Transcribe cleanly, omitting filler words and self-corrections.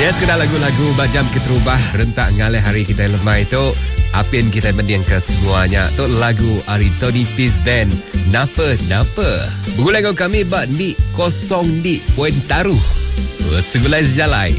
Ya, sekedar lagu-lagu bajam kita rubah rentak ngalih hari kita yang lemah itu. Apin kita mendiang ke semuanya. Tu lagu Ari Tony Peace Band. Napa. Bergulai kau kami bak di kosong di Poin Taruh. Segulai sejalai.